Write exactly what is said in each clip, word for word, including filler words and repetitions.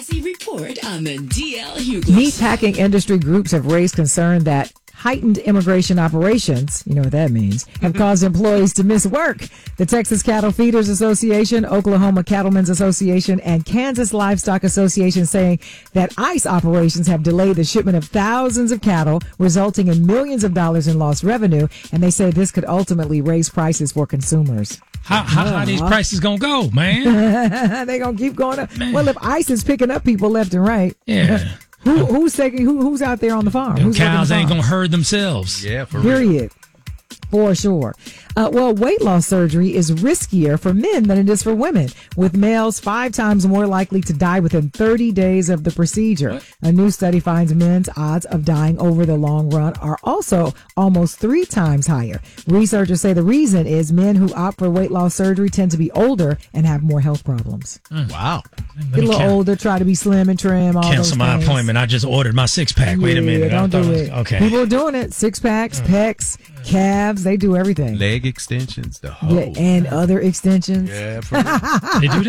Audacy report on the D L Hughley. Meatpacking industry groups have raised concern that heightened immigration operations, you know what that means, have caused employees to miss work. The Texas Cattle Feeders Association, Oklahoma Cattlemen's Association, and Kansas Livestock Association saying that ICE operations have delayed the shipment of thousands of cattle, resulting in millions of dollars in lost revenue. And they say this could ultimately raise prices for consumers. How how, how these prices gonna go, man? They gonna keep going up. Man. Well, if ICE is picking up people left and right, yeah. Who, who's taking? Who, who's out there on the farm? Them Who's cows the ain't farm? gonna herd themselves. Yeah, for Period. real. For sure. Uh, well, weight loss surgery is riskier for men than it is for women, with males five times more likely to die within thirty days of the procedure. What? A new study finds men's odds of dying over the long run are also almost three times higher. Researchers say the reason is men who opt for weight loss surgery tend to be older and have more health problems. Mm. Wow. Get a little can- older, try to be slim and trim, all Cancel those my things. appointment. I just ordered my six pack. Wait a Yeah, minute. I don't thought do was- it. Okay. People are doing it. Six packs, pecs, calves, they do everything. Leg extensions, the whole. Yeah, and other extensions. Yeah, for real. They do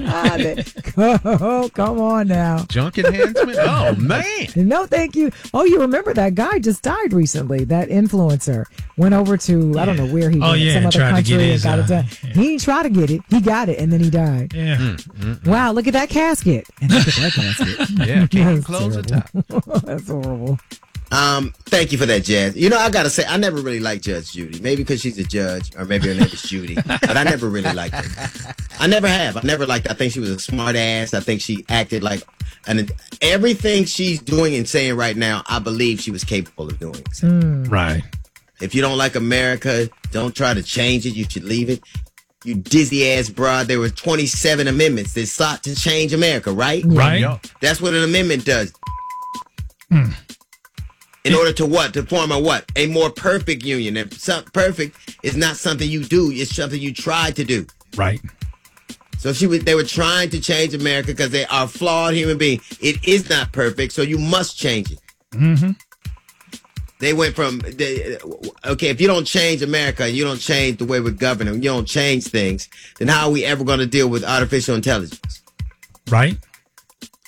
that? Oh, come on now. Junk enhancement? Oh, man. No, thank you. Oh, you remember that guy just died recently. That influencer went over to, I don't know where he Oh, went, yeah, some and other tried to country get and his, got it uh, done. yeah. He didn't try to get it. He got it, and then he died. Yeah. Wow, look at that casket. And look at that casket. Yeah, can't That's close the terrible. top. That's horrible. Um, thank you for that, Jazz. You know, I gotta say, I never really liked Judge Judy. Maybe because she's a judge, or maybe her name is Judy. But I never really liked her. I never have. I never liked her. I think she was a smart ass. I think she acted like, and everything she's doing and saying right now, I believe she was capable of doing. So Right. if you don't like America, don't try to change it. You should leave it. You dizzy ass broad. There were twenty-seven amendments that sought to change America, right? Right. Yo. That's what an amendment does. In order to what? To form a what? A more perfect union. And some, perfect is not something you do. It's something you try to do. Right. So she was, they were trying to change America because they are flawed human beings. It is not perfect, so you must change it. Mm-hmm. They went from, they, okay, if you don't change America and you don't change the way we're governing, you don't change things, then how are we ever going to deal with artificial intelligence? Right.